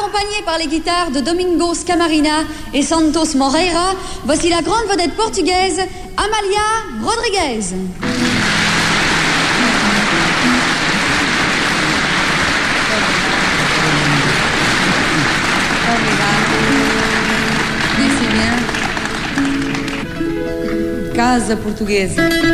Accompagnée par les guitares de Domingos Camarina et Santos Moreira, voici la grande vedette portugaise Amália Rodrigues. Merci bien. Casa Portuguesa.